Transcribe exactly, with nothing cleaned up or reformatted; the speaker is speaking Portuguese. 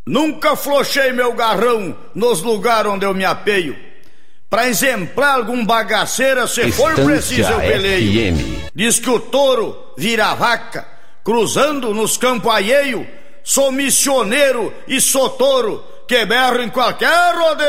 Nunca flochei meu garrão nos lugares onde eu me apeio. Pra exemplar algum bagaceira, se for preciso eu peleio. F M. Diz que o touro vira vaca, cruzando nos campos alheio. Sou missioneiro e sou touro, que berro em qualquer rodeio.